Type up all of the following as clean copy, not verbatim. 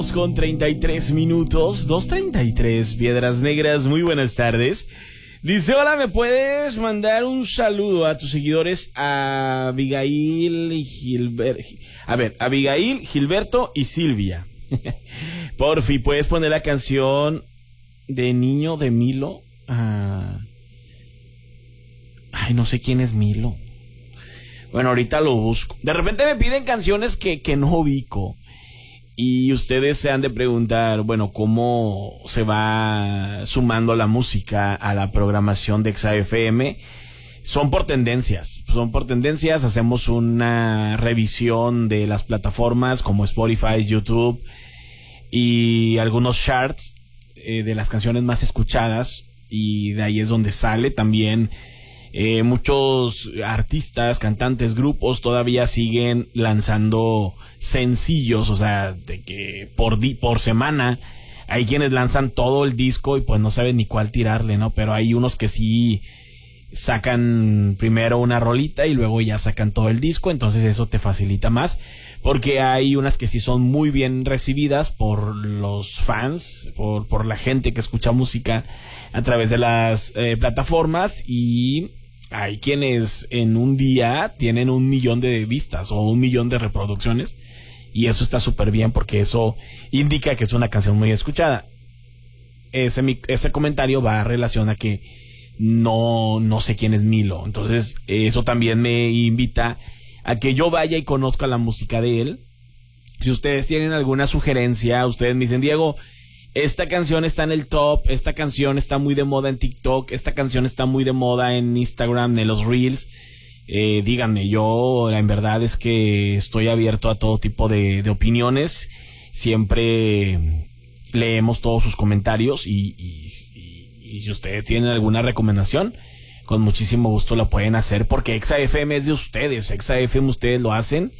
Con 33 minutos, 2:33, Piedras Negras, muy buenas tardes. Dice, hola, ¿me puedes mandar un saludo a tus seguidores? A Abigail y Abigail, Gilberto y Silvia. Porfi, ¿puedes poner la canción de Niño de Milo? Ay, no sé quién es Milo. Bueno, ahorita lo busco. De repente me piden canciones que no ubico. Y ustedes se han de preguntar, bueno, ¿cómo se va sumando la música a la programación de XAFM? Son por tendencias, hacemos una revisión de las plataformas como Spotify, YouTube y algunos charts de las canciones más escuchadas, y de ahí es donde sale también. Muchos artistas, cantantes, grupos todavía siguen lanzando sencillos, o sea, de que por semana hay quienes lanzan todo el disco y pues no saben ni cuál tirarle, ¿no? Pero hay unos que sí sacan primero una rolita y luego ya sacan todo el disco, entonces eso te facilita más, porque hay unas que sí son muy bien recibidas por los fans, por la gente que escucha música a través de las plataformas, y hay quienes en un día tienen 1 millón de vistas o 1 millón de reproducciones, y eso está súper bien porque eso indica que es una canción muy escuchada. Ese comentario va a relación a que no sé quién es Milo, entonces eso también me invita a que yo vaya y conozca la música de él. Si ustedes tienen alguna sugerencia, ustedes me dicen, Diego, esta canción está en el top, esta canción está muy de moda en TikTok, esta canción está muy de moda en Instagram, en los Reels, díganme. Yo en verdad es que estoy abierto a todo tipo de opiniones, siempre leemos todos sus comentarios, y si ustedes tienen alguna recomendación, con muchísimo gusto la pueden hacer, porque XAFM es de ustedes, XAFM ustedes lo hacen,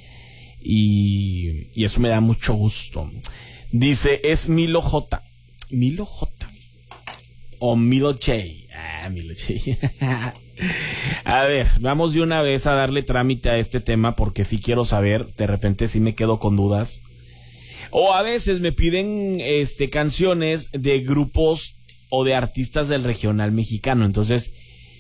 y eso me da mucho gusto. Dice, es Milo J. Milo J. O Milo J. Milo J. A ver, vamos de una vez a darle trámite a este tema, porque sí quiero saber, de repente sí me quedo con dudas. O a veces me piden canciones de grupos o de artistas del regional mexicano, entonces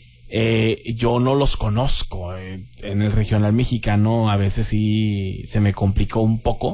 yo no los conozco. En el regional mexicano a veces sí se me complicó un poco.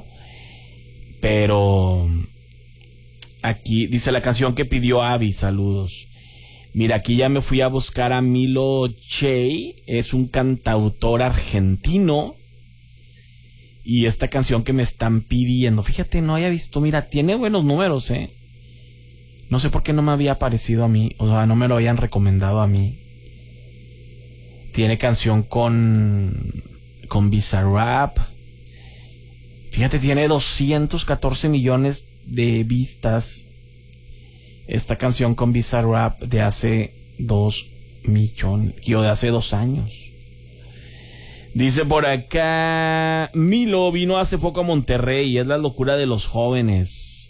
Pero aquí dice la canción que pidió Abby, saludos. Mira, aquí ya me fui a buscar a Milo Che, es un cantautor argentino. Y esta canción que me están pidiendo, fíjate, no había visto, mira, tiene buenos números, no sé por qué no me había aparecido a mí, o sea, no me lo habían recomendado a mí. Tiene canción con Bizarrap. Fíjate, tiene 214 millones de vistas esta canción con Bizarrap de hace 2 millones, de hace 2 años. Dice por acá, Milo vino hace poco a Monterrey y es la locura de los jóvenes.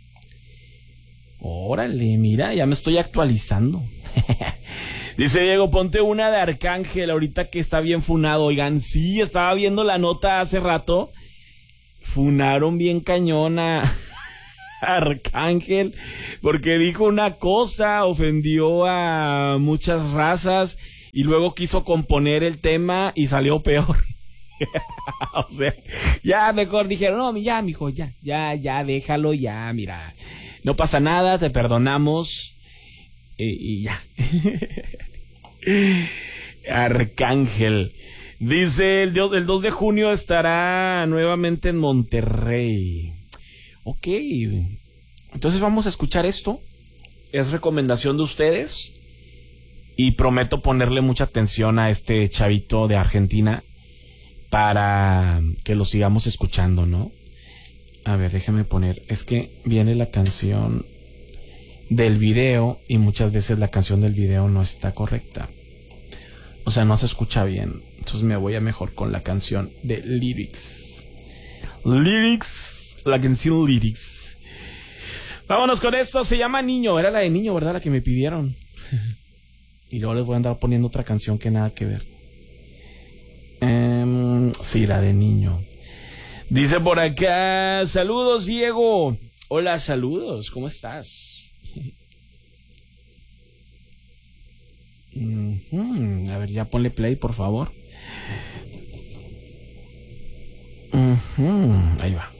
Órale, mira, ya me estoy actualizando. Dice Diego, ponte una de Arcángel ahorita que está bien funado. Oigan, sí, estaba viendo la nota hace rato. Funaron bien cañona Arcángel porque dijo una cosa, ofendió a muchas razas y luego quiso componer el tema y salió peor. O sea, ya mejor dijeron, no, ya mijo, ya déjalo, ya, mira, no pasa nada, te perdonamos, y ya. Arcángel dice, el 2 de junio estará nuevamente en Monterrey. Ok, entonces vamos a escuchar esto. Es recomendación de ustedes y prometo ponerle mucha atención a este chavito de Argentina para que lo sigamos escuchando, ¿no? A ver, déjame poner, es que viene la canción del video y muchas veces la canción del video no está correcta, o sea, no se escucha bien. Entonces me voy a mejor con la canción de Lyrics. La canción Lyrics. Vámonos con esto, se llama Niño. Era la de Niño, ¿verdad? La que me pidieron. Y luego les voy a andar poniendo otra canción que nada que ver. Sí, la de Niño. Dice por acá, saludos Diego. Hola, saludos, ¿cómo estás? A ver, ya ponle play, por favor. Ahí va.